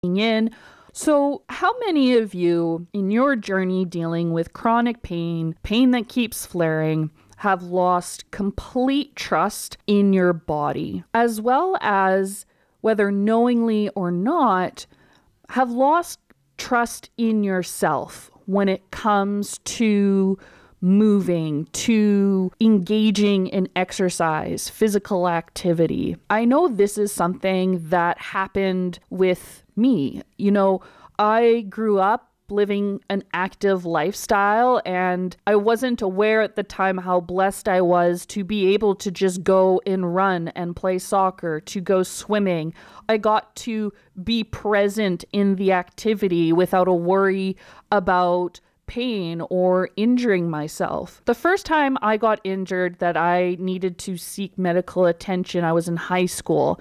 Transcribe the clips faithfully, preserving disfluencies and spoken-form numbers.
in. So, how many of you in your journey dealing with chronic pain, pain that keeps flaring, have lost complete trust in your body, as well as, whether knowingly or not, have lost trust in yourself when it comes to moving, to engaging in exercise, physical activity? I know this is something that happened with me. You know, I grew up living an active lifestyle, and I wasn't aware at the time how blessed I was to be able to just go and run and play soccer, to go swimming. I got to be present in the activity without a worry about pain or injuring myself. The first time I got injured that I needed to seek medical attention, I was in high school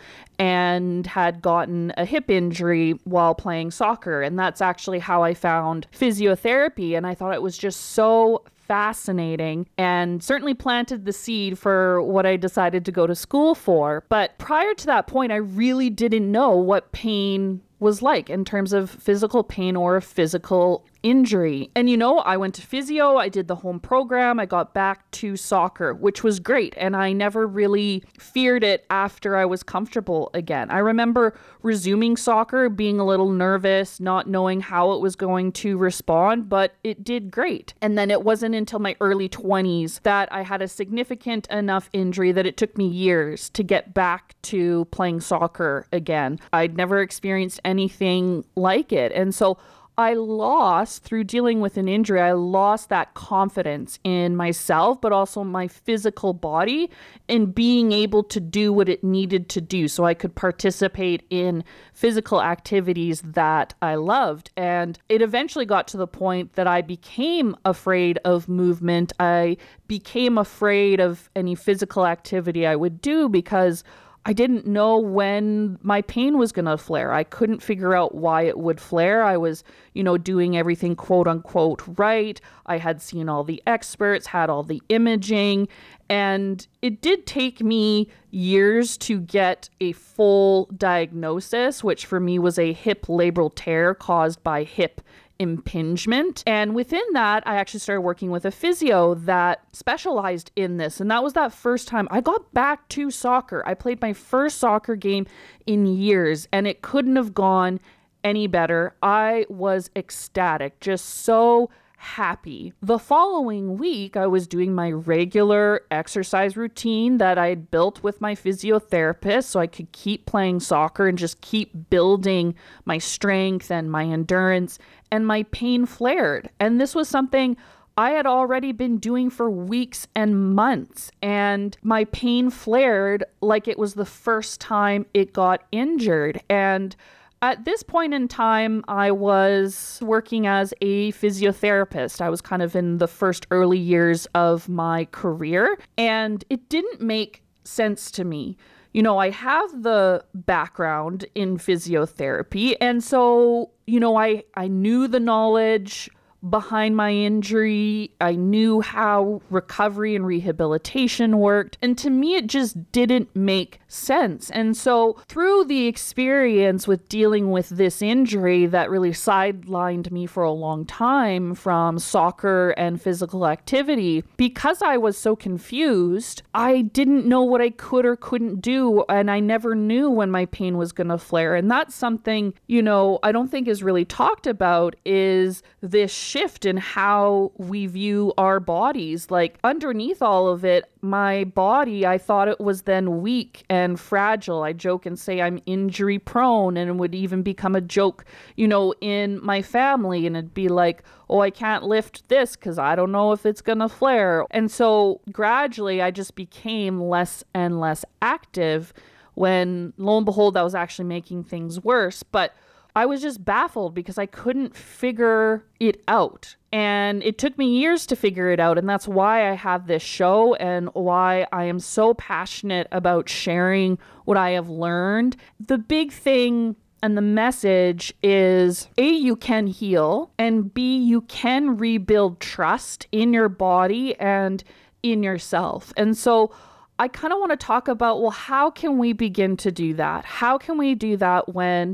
and had gotten a hip injury while playing soccer. And that's actually how I found physiotherapy. And I thought it was just so fascinating and certainly planted the seed for what I decided to go to school for. But prior to that point, I really didn't know what pain was like in terms of physical pain or physical injury. And you know, I went to physio, I did the home program, I got back to soccer, which was great. And I never really feared it after I was comfortable again. I remember resuming soccer, being a little nervous, not knowing how it was going to respond, but it did great. And then it wasn't until my early twenties that I had a significant enough injury that it took me years to get back to playing soccer again. I'd never experienced anything like it. And so I lost, through dealing with an injury, I lost that confidence in myself, but also my physical body in being able to do what it needed to do so I could participate in physical activities that I loved. And it eventually got to the point that I became afraid of movement. I became afraid of any physical activity I would do because I didn't know when my pain was going to flare. I couldn't figure out why it would flare. I was, you know, doing everything quote unquote right. I had seen all the experts, had all the imaging, and it did take me years to get a full diagnosis, which for me was a hip labral tear caused by hip impingement. And within that, I actually started working with a physio that specialized in this. And that was that first time I got back to soccer. I played my first soccer game in years, and it couldn't have gone any better. I was ecstatic, just so happy. The following week, I was doing my regular exercise routine that I had built with my physiotherapist so I could keep playing soccer and just keep building my strength and my endurance, and my pain flared. And this was something I had already been doing for weeks and months, and my pain flared like it was the first time it got injured. And at this point in time, I was working as a physiotherapist. I was kind of in the first early years of my career, and it didn't make sense to me. You know, I have the background in physiotherapy, and so, you know, I, I knew the knowledge behind my injury. I knew how recovery and rehabilitation worked. And to me, it just didn't make sense. And so through the experience with dealing with this injury that really sidelined me for a long time from soccer and physical activity, because I was so confused, I didn't know what I could or couldn't do. And I never knew when my pain was going to flare. And that's something, you know, I don't think is really talked about, is this shift in how we view our bodies. Like underneath all of it, my body, I thought it was then weak and fragile. I joke and say I'm injury prone, and it would even become a joke, you know, in my family. And it'd be like, oh, I can't lift this because I don't know if it's going to flare. And so gradually I just became less and less active when lo and behold, that was actually making things worse. But I was just baffled because I couldn't figure it out. And it took me years to figure it out. And that's why I have this show and why I am so passionate about sharing what I have learned. The big thing and the message is, A, you can heal, and B, you can rebuild trust in your body and in yourself. And so I kind of want to talk about, well, how can we begin to do that? How can we do that when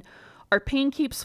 Our pain keeps